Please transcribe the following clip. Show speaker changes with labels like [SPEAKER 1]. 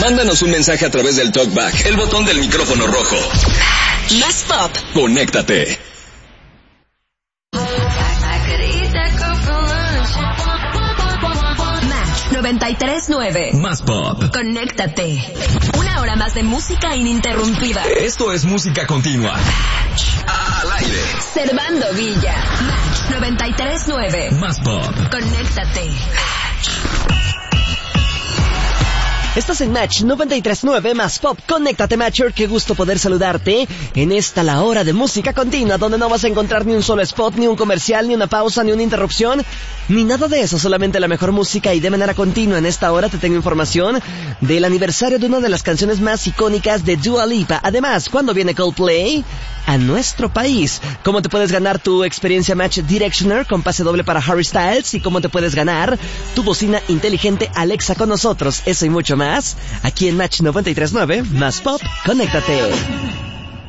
[SPEAKER 1] Mándanos un mensaje a través del TalkBack, el botón del micrófono rojo.
[SPEAKER 2] Más Pop.
[SPEAKER 1] Conéctate.
[SPEAKER 2] Match 93.9.
[SPEAKER 1] Más Pop.
[SPEAKER 2] Conéctate. Una hora más de música ininterrumpida.
[SPEAKER 1] Esto es música continua. Al aire.
[SPEAKER 2] Servando Villa. Match 93.9.
[SPEAKER 1] Más Pop.
[SPEAKER 2] Conéctate.
[SPEAKER 3] Estás en Match 93.9 Más Pop. Conéctate, Matcher. Qué gusto poder saludarte en esta la hora de música continua, donde no vas a encontrar ni un solo spot, ni un comercial, ni una pausa, ni una interrupción, ni nada de eso. Solamente la mejor música y de manera continua. En esta hora te tengo información del aniversario de una de las canciones más icónicas de Dua Lipa. Además, ¿cuándo viene Coldplay a nuestro país? ¿Cómo te puedes ganar tu experiencia Match Directioner con pase doble para Harry Styles? ¿Y cómo te puedes ganar tu bocina inteligente Alexa con nosotros? Eso y mucho más aquí en Match 93.9 Más Pop. Conéctate.